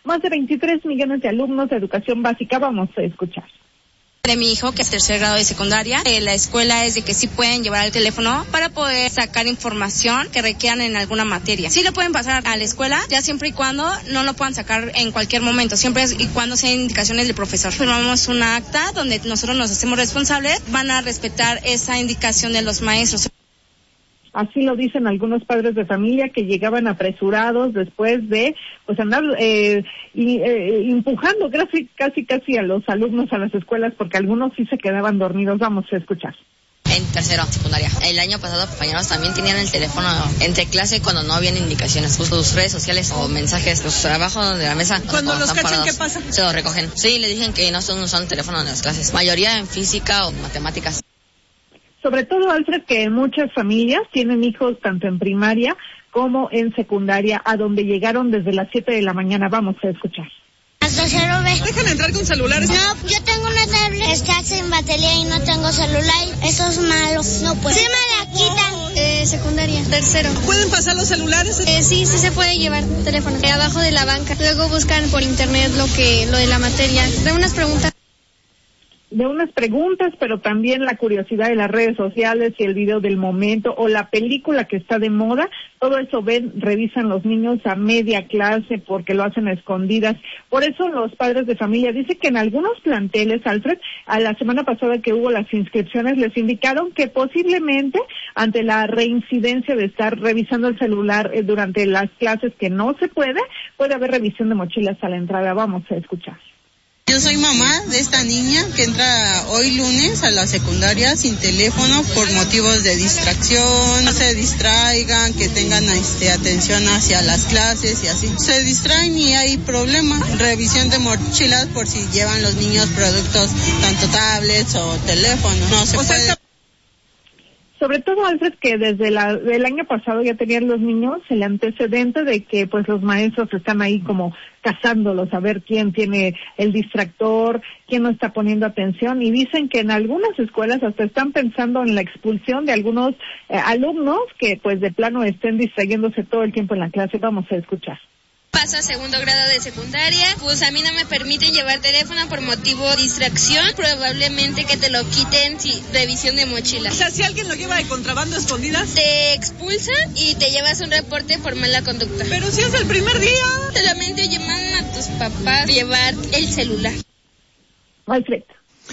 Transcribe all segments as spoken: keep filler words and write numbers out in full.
más de veintitrés millones de alumnos de educación básica. Vamos a escuchar. De mi hijo, que es tercer grado de secundaria, eh, la escuela es de que sí pueden llevar el teléfono para poder sacar información que requieran en alguna materia. Sí lo pueden pasar a la escuela, ya siempre y cuando no lo puedan sacar en cualquier momento, siempre y cuando sean indicaciones del profesor. Firmamos una acta donde nosotros nos hacemos responsables, van a respetar esa indicación de los maestros. Así lo dicen algunos padres de familia que llegaban apresurados después de pues andar eh, y, eh, empujando casi, casi casi a los alumnos a las escuelas, porque algunos sí se quedaban dormidos. Vamos a escuchar. En tercero, secundaria. El año pasado, compañeros también tenían el teléfono entre clase cuando no habían indicaciones. Sus redes sociales o mensajes, pues abajo de la mesa. Cuando, cuando los cachan, parados, ¿qué pasa? Se los recogen. Sí, le dicen que no están usando el teléfono en las clases. Mayoría en física o matemáticas. Sobre todo, Alfred, que muchas familias tienen hijos tanto en primaria como en secundaria, a donde llegaron desde las siete de la mañana. Vamos a escuchar. Hasta cero B. ¿Dejan entrar con celulares? No, yo tengo una tablet, está sin batería y no tengo celular. Eso es malo, no puedo. Sí me la quitan. Eh, secundaria, tercero. ¿Pueden pasar los celulares? Eh, sí, sí se puede llevar teléfono. Eh, abajo de la banca. Luego buscan por internet lo que, lo de la materia. De unas preguntas. de unas preguntas, pero también la curiosidad de las redes sociales y el video del momento o la película que está de moda. Todo eso ven, revisan los niños a media clase porque lo hacen a escondidas. Por eso los padres de familia dicen que en algunos planteles, Alfred, a la semana pasada que hubo las inscripciones, les indicaron que posiblemente ante la reincidencia de estar revisando el celular eh, durante las clases, que no se puede, puede haber revisión de mochilas a la entrada. Vamos a escuchar. Yo soy mamá de esta niña que entra hoy lunes a la secundaria sin teléfono por motivos de distracción, no se distraigan, que tengan este, atención hacia las clases y así. Se distraen y hay problema. Revisión de mochilas por si llevan los niños productos, tanto tablets o teléfonos. No se puede. Sobre todo, Alfred, que desde la, el año pasado ya tenían los niños el antecedente de que pues los maestros están ahí como cazándolos a ver quién tiene el distractor, quién no está poniendo atención, y dicen que en algunas escuelas hasta están pensando en la expulsión de algunos eh, alumnos que pues de plano estén distrayéndose todo el tiempo en la clase. Vamos a escuchar. Paso a segundo grado de secundaria, pues a mí no me permiten llevar teléfono por motivo de distracción, probablemente que te lo quiten si revisión de mochila. O sea, si alguien lo lleva de contrabando escondidas, te expulsan y te llevas un reporte por mala conducta. Pero si es el primer día. Solamente llaman a tus papás llevar el celular. Alfred.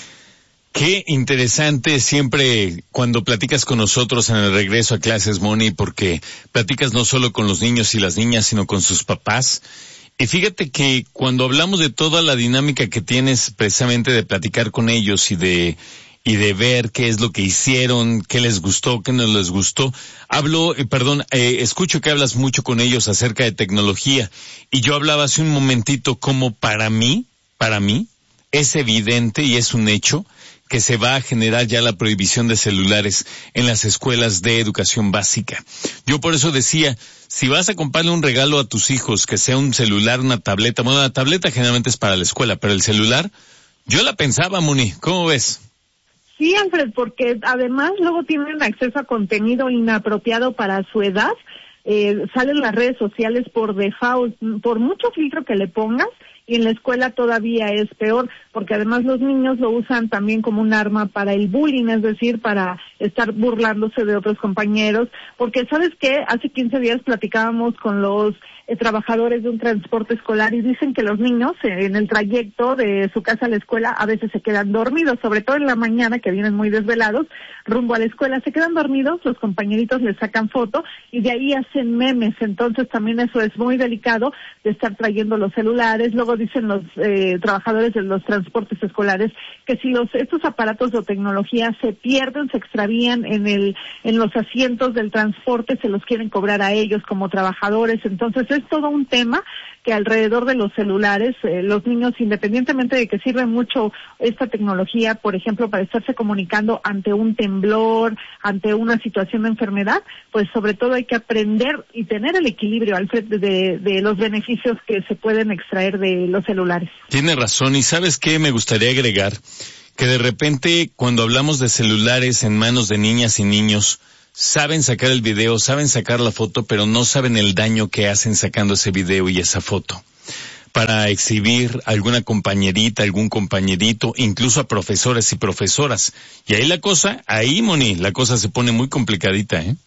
Qué interesante siempre cuando platicas con nosotros en el regreso a clases, Moni, porque platicas no solo con los niños y las niñas, sino con sus papás. Y fíjate que cuando hablamos de toda la dinámica que tienes precisamente de platicar con ellos y de y de ver qué es lo que hicieron, qué les gustó, qué no les gustó, hablo, eh, perdón, eh, escucho que hablas mucho con ellos acerca de tecnología, y yo hablaba hace un momentito como para mí, para mí, es evidente y es un hecho que se va a generar ya la prohibición de celulares en las escuelas de educación básica. Yo por eso decía, si vas a comprarle un regalo a tus hijos, que sea un celular, una tableta, bueno, la tableta generalmente es para la escuela, pero el celular, yo la pensaba, Moni, ¿cómo ves? Sí, Alfred, porque además luego tienen acceso a contenido inapropiado para su edad. Eh, salen las redes sociales por default, por mucho filtro que le pongas, y en la escuela todavía es peor, porque además los niños lo usan también como un arma para el bullying, es decir, para estar burlándose de otros compañeros, porque ¿sabes qué? Hace quince días platicábamos con los eh, trabajadores de un transporte escolar y dicen que los niños eh, en el trayecto de su casa a la escuela a veces se quedan dormidos, sobre todo en la mañana, que vienen muy desvelados, rumbo a la escuela, se quedan dormidos, los compañeritos les sacan foto y de ahí hacen memes. Entonces también eso es muy delicado de estar trayendo los celulares. Luego dicen los eh, trabajadores de los transportes escolares que si los estos aparatos de tecnología se pierden, se extravían en el en los asientos del transporte, se los quieren cobrar a ellos como trabajadores. Entonces es todo un tema que alrededor de los celulares, eh, los niños, independientemente de que sirve mucho esta tecnología, por ejemplo, para estarse comunicando ante un temblor, ante una situación de enfermedad, pues sobre todo hay que aprender y tener el equilibrio, Alfred, de, de los beneficios que se pueden extraer de los celulares. Tiene razón, y ¿sabes qué? Me gustaría agregar que de repente cuando hablamos de celulares en manos de niñas y niños, saben sacar el video, saben sacar la foto, pero no saben el daño que hacen sacando ese video y esa foto. para exhibir alguna compañerita, algún compañerito, incluso a profesores y profesoras. Y ahí la cosa, ahí, Moni, la cosa se pone muy complicadita, ¿eh?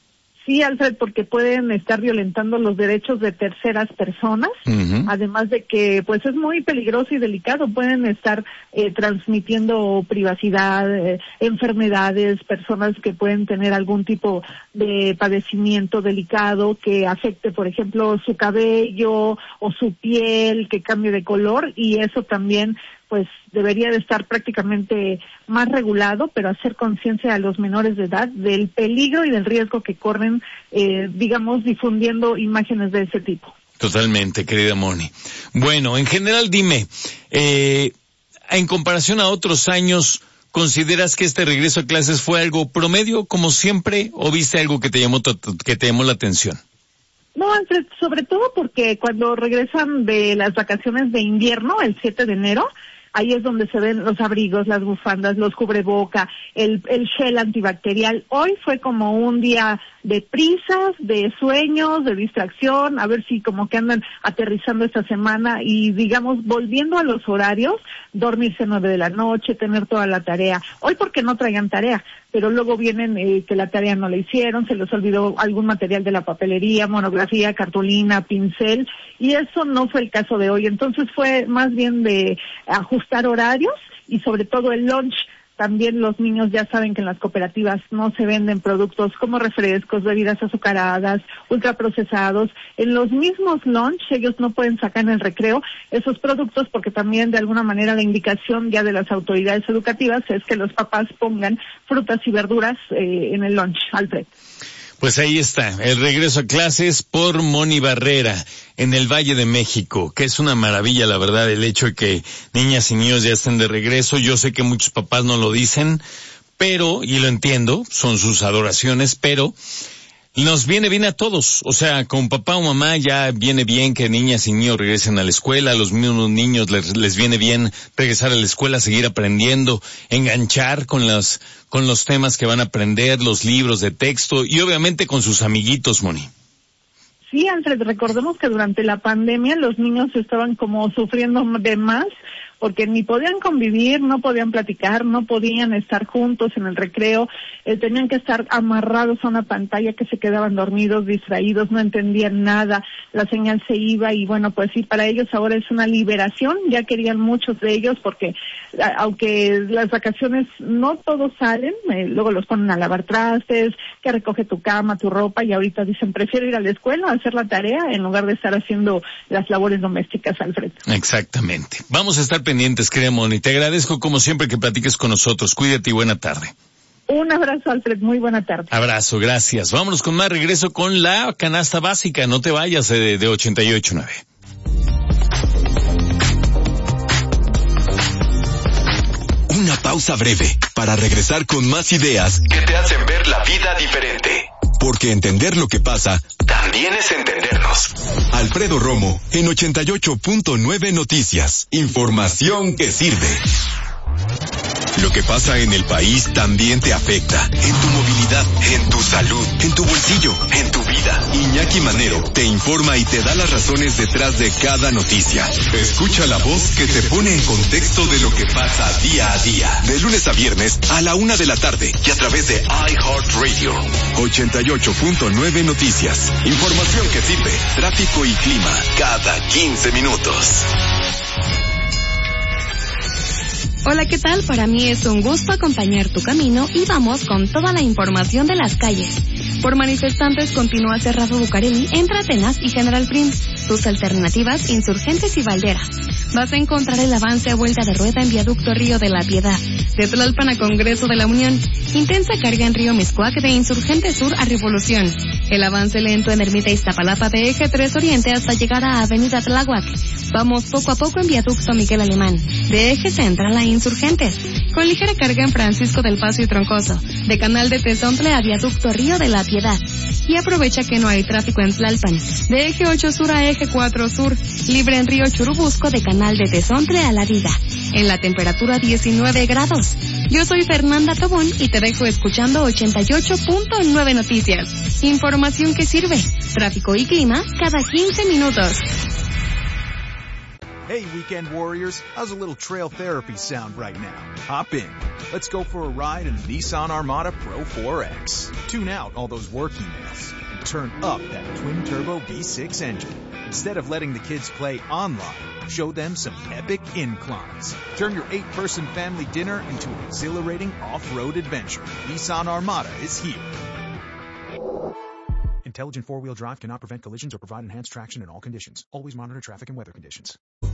Sí, Alfred, porque pueden estar violentando los derechos de terceras personas, uh-huh. Además de que pues es muy peligroso y delicado, pueden estar eh, transmitiendo privacidad, eh, enfermedades, personas que pueden tener algún tipo de padecimiento delicado que afecte, por ejemplo, su cabello o su piel, que cambie de color, y eso también pues debería de estar prácticamente más regulado, pero hacer conciencia a los menores de edad del peligro y del riesgo que corren, eh, digamos, difundiendo imágenes de ese tipo. Totalmente, querida Moni. Bueno, en general dime, eh, en comparación a otros años, ¿consideras que este regreso a clases fue algo promedio, como siempre, o viste algo que te llamó, que te llamó la atención? No, Alfred, sobre todo porque cuando regresan de las vacaciones de invierno, el siete de enero, ahí es donde se ven los abrigos, las bufandas, los cubreboca, el, el gel antibacterial. Hoy fue como un día de prisas, de sueños, de distracción, a ver si como que andan aterrizando esta semana y, digamos, volviendo a los horarios, dormirse nueve de la noche, tener toda la tarea. Hoy porque no traigan tarea, pero luego vienen eh, que la tarea no la hicieron, se les olvidó algún material de la papelería, monografía, cartulina, pincel, y eso no fue el caso de hoy. Entonces fue más bien de ajustar horarios y sobre todo el lunch. También los niños ya saben que en las cooperativas no se venden productos como refrescos, bebidas azucaradas, ultraprocesados. En los mismos lunch ellos no pueden sacar en el recreo esos productos porque también de alguna manera la indicación ya de las autoridades educativas es que los papás pongan frutas y verduras eh, en el lunch, Alfred. Pues ahí está, el regreso a clases por Moni Barrera en el Valle de México, que es una maravilla, la verdad, el hecho de que niñas y niños ya estén de regreso. Yo sé que muchos papás no lo dicen, pero, y lo entiendo, son sus adoraciones, pero nos viene bien a todos. O sea, con papá o mamá ya viene bien que niñas y niños regresen a la escuela, a los mismos niños les, les viene bien regresar a la escuela, seguir aprendiendo, enganchar con las, con los temas que van a aprender, los libros de texto y obviamente con sus amiguitos, Moni. Sí, Alfred, recordemos que durante la pandemia los niños estaban como sufriendo de más porque ni podían convivir, no podían platicar, no podían estar juntos en el recreo, eh, tenían que estar amarrados a una pantalla que se quedaban dormidos, distraídos, no entendían nada, la señal se iba y bueno, pues sí, para ellos ahora es una liberación, ya querían muchos de ellos porque a, aunque las vacaciones no todos salen, eh, luego los ponen a lavar trastes, que recoge tu cama, tu ropa y ahorita dicen prefiero ir a la escuela a hacer la tarea en lugar de estar haciendo las labores domésticas, Alfred. Exactamente. Vamos a estar pendientes, querida Moni. Te agradezco como siempre que platiques con nosotros. Cuídate y buena tarde. Un abrazo, Alfred. Muy buena tarde. Abrazo, gracias. Vámonos con más. Regreso con la canasta básica. No te vayas de, de ochenta y ocho nueve. Una pausa breve para regresar con más ideas que te hacen ver la vida diferente. Porque entender lo que pasa también es entendernos. Alfredo Romo en ochenta y ocho punto nueve Noticias. Información que sirve. Lo que pasa en el país también te afecta. En tu movilidad, en tu salud, en tu bolsillo, en tu vida. Iñaki Manero te informa y te da las razones detrás de cada noticia. Escucha la voz que te pone en contexto de lo que pasa día a día. De lunes a viernes a la una de la tarde y a través de iHeartRadio. ochenta y ocho punto nueve Noticias. Información que sirve. Tráfico y clima cada quince minutos. Hola, ¿qué tal? Para mí es un gusto acompañar tu camino y vamos con toda la información de las calles. Por manifestantes continúa cerrado Bucareli entre Atenas y General Prince. Tus alternativas, Insurgentes y Valderas. Vas a encontrar el avance a vuelta de rueda en Viaducto Río de la Piedad. De Tlalpan a Congreso de la Unión. Intensa carga en Río Miscuac de Insurgente Sur a Revolución. El avance lento en Ermita Iztapalapa de Eje tres Oriente hasta llegar a Avenida Tláhuac. Vamos poco a poco en Viaducto Miguel Alemán. De Eje Central a Insurgentes. Con ligera carga en Francisco del Paso y Troncoso. De Canal de Tezontle a Viaducto Río de la Piedad. Y aprovecha que no hay tráfico en Tlalpan. De Eje ocho Sur a Eje cuatro Sur. Libre en Río Churubusco de Canal de Tezontle a La Viga. En la temperatura diecinueve grados. Yo soy Fernanda Tobón y te dejo escuchando ochenta y ocho punto nueve Noticias. Información que sirve. Tráfico y clima cada quince minutos. Hey, weekend warriors, how's a little trail therapy sound right now? Hop in. Let's go for a ride in the Nissan Armada Pro four X. Tune out all those work emails and turn up that twin-turbo V six engine. Instead of letting the kids play online, show them some epic inclines. Turn your eight-person family dinner into an exhilarating off-road adventure. Nissan Armada is here. Intelligent four-wheel drive cannot prevent collisions or provide enhanced traction in all conditions. Always monitor traffic and weather conditions.